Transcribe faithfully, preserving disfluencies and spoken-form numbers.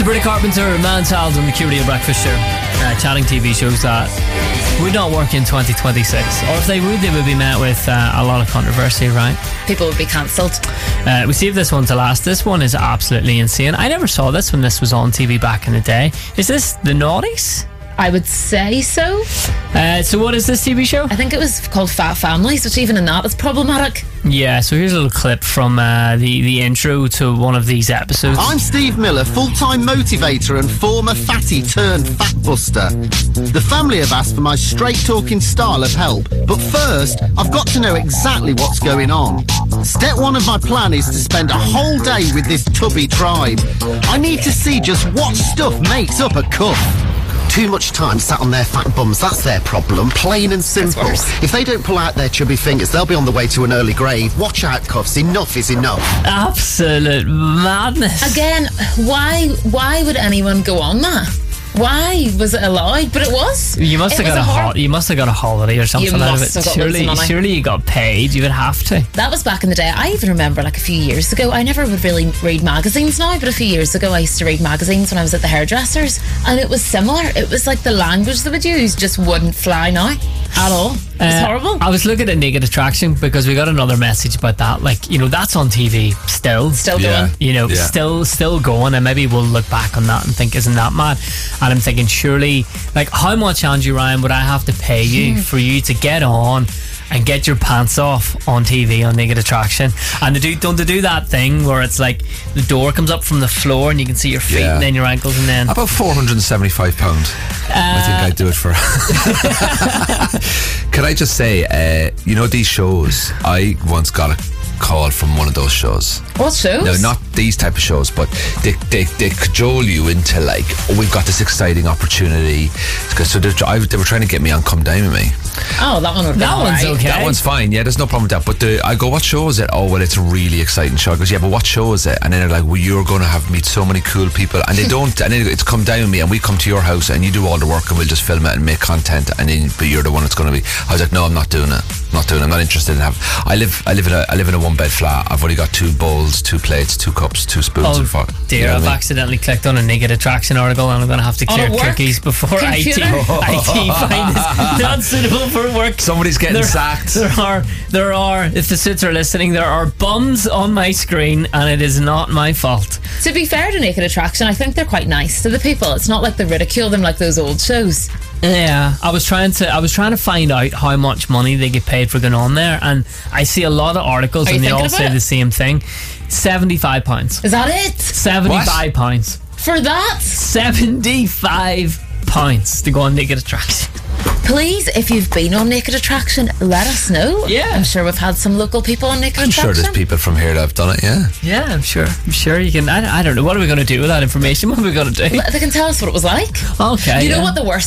Sabrina Carpenter, Manchild on the Q Radio Breakfast Show, uh, chatting T V shows that would not work in twenty twenty-six, or if they would, they would be met with uh, a lot of controversy, right? People would be cancelled. Uh, we saved this one to last. This one is absolutely insane. I never saw this when this was on T V back in the day. Is this The Naughties? I would say so. Uh, so what is this T V show? I think it was called Fat Families, which even in that is problematic. Yeah, so here's a little clip from uh, the, the intro to one of these episodes. I'm Steve Miller, full-time motivator and former fatty turned fat buster. The family have asked for my straight-talking style of help, but first, I've got to know exactly what's going on. Step one of my plan is to spend a whole day with this tubby tribe. I need to see just what stuff makes up a cuff. Too much time sat on their fat bums, that's their problem, plain and simple. If they don't pull out their chubby fingers, they'll be on the way to an early grave. Watch out, cuffs, enough is enough. Absolute madness. Again, why why would anyone go on that? Why was it allowed? But it was. You must it have got a, a ho- you must have got a holiday or something you out of must it. Have got surely, money. surely you got paid. You would have to. That was back in the day. I even remember, like a few years ago. I never would really read magazines now, but a few years ago, I used to read magazines when I was at the hairdressers, and it was similar. It was like the language they would use just wouldn't fly now at all. It was uh, horrible. I was looking at Naked Attraction because we got another message about that. Like, you know, that's on T V still. Still Yeah. going. You know, Yeah. still still going, and maybe we'll look back on that and think, isn't that mad? And I'm thinking, surely, like, how much, Andrew Ryan, would I have to pay you for you to get on and get your pants off on T V on Naked Attraction? And to do, don't they do that thing where it's like the door comes up from the floor and you can see your feet Yeah. and then your ankles, and then About four hundred and seventy-five pounds. I think I'd do it for. Can I just say, uh, you know, these shows, I once got a call from one of those shows. What shows? No, not these type of shows, but they they, they cajole you into like, oh, we've got this exciting opportunity. So they're, I, they were trying to get me on Come Down With Me. Oh, that one would be that one's alright. okay. That one's fine, yeah, there's no problem with that. But the, I go, what show is it? Oh, well, it's a really exciting show. I goes, yeah, but what show is it? And then they're like, well, you're going to have meet so many cool people. And they don't, and then it's Come Down With Me, and we come to your house and you do all the work and we'll just film it and make content, and then but you're the one that's going to be. I was like, no, I'm not doing it. I'm not doing it. I'm not interested in have. I live I live in a I live in a one bed flat. I've only got two bowls, two plates, two cups, two spoons. Oh and fuck. dear, You know I've what I mean? accidentally clicked on a Naked Attraction article and I'm going to have to On clear a work cookies before I T, computer? I T find this not suitable for work. Somebody's getting there, sacked. There are, there are, if the suits are listening, there are bums on my screen and it is not my fault. To be fair to Naked Attraction, I think they're quite nice to the people. It's not like they ridicule them like those old shows. Yeah, I was trying to I was trying to find out how much money they get paid for going on there, and I see a lot of articles Are you and they thinking all about say it? the same thing. seventy-five pounds. Is that it? seventy-five pounds. For that? seventy-five pounds to go on Naked Attraction. Please, if you've been on Naked Attraction, let us know. Yeah. I'm sure we've had some local people on Naked I'm sure Attraction. there's people from here that have done it, yeah. Yeah, I'm sure. I'm sure you can. I, I don't know. What are we going to do with that information? What are we going to do? They can tell us what it was like. Okay. You know yeah. what the worst